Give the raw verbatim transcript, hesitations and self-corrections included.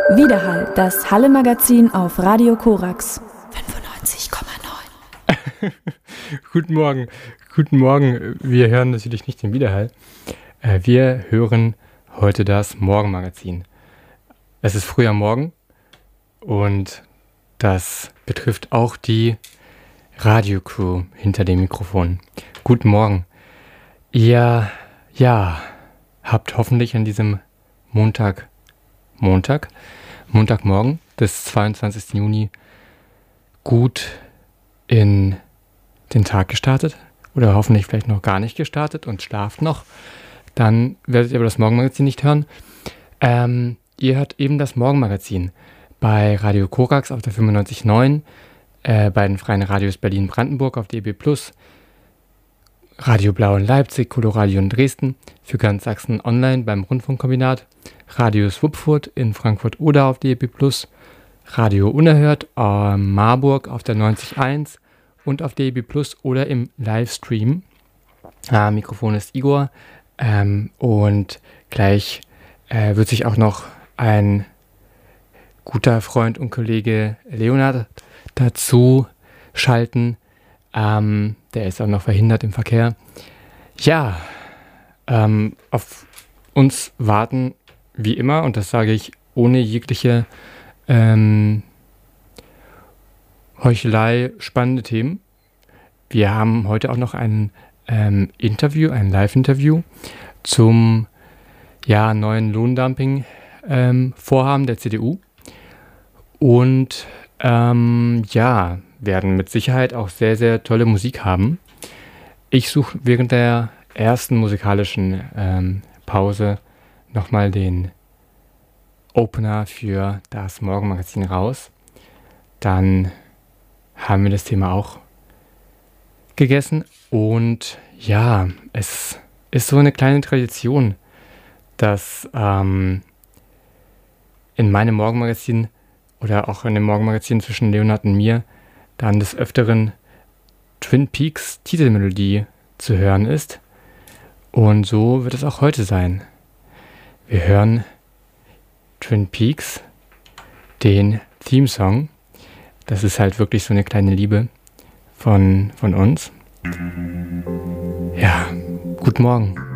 Widerhall, das Halle-Magazin auf Radio Korax fünfundneunzig Komma neun. Guten Morgen, guten Morgen. Wir hören natürlich nicht den Widerhall. Wir hören heute das Morgenmagazin. Es ist früh am Morgen und das betrifft auch die Radiocrew hinter dem Mikrofon. Guten Morgen. Ihr, ja, habt hoffentlich an diesem Montag, Montag, Montagmorgen des zweiundzwanzigsten Juni gut in den Tag gestartet oder hoffentlich vielleicht noch gar nicht gestartet und schlaft noch. Dann werdet ihr aber das Morgenmagazin nicht hören. Ähm, ihr hört eben das Morgenmagazin bei Radio Korax auf der fünfundneunzig Komma neun, äh, bei den freien Radios Berlin-Brandenburg auf D A B plus, Radio Blau in Leipzig, Coloradio in Dresden, für ganz Sachsen online beim Rundfunkkombinat, Radio Swupfurt in Frankfurt-Oder auf D A B plus, Radio Unerhört äh, Marburg auf der neunzig Komma eins und auf D A B plus oder im Livestream. Äh, Mikrofon ist Igor ähm, und gleich äh, wird sich auch noch ein guter Freund und Kollege Leonard dazu schalten. Ähm, der ist auch noch verhindert im Verkehr. Ja, ähm, auf uns warten wie immer, und das sage ich ohne jegliche ähm, Heuchelei, spannende Themen. Wir haben heute auch noch ein ähm, Interview, ein Live-Interview zum ja, neuen Lohndumping-Vorhaben ähm, der C D U. Und ähm, ja, werden mit Sicherheit auch sehr, sehr tolle Musik haben. Ich suche während der ersten musikalischen ähm, Pause nochmal den Opener für das Morgenmagazin raus. Dann haben wir das Thema auch gegessen. Und ja, es ist so eine kleine Tradition, dass ähm, in meinem Morgenmagazin oder auch in dem Morgenmagazin zwischen Leonard und mir dann des Öfteren Twin Peaks Titelmelodie zu hören ist. Und so wird es auch heute sein. Wir hören Twin Peaks, den Theme-Song. Das ist halt wirklich so eine kleine Liebe von, von uns. Ja, guten Morgen.